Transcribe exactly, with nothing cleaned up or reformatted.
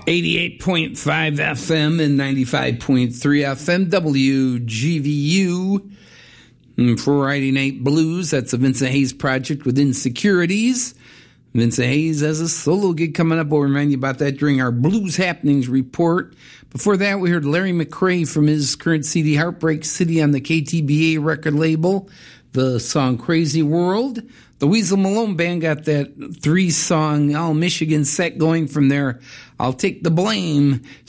eighty-eight point five F M and ninety-five point three F M, W G V U. And Friday Night Blues, that's a Vincent Hayes project with Insecurities. Vincent Hayes has a solo gig coming up. We'll remind you about that during our Blues Happenings report. Before that, we heard Larry McCray from his current C D, Heartbreak City, on the K T B A record label, the song Crazy World. The Weasel Malone Band got that three-song All Michigan set going from their I'll Take the Blame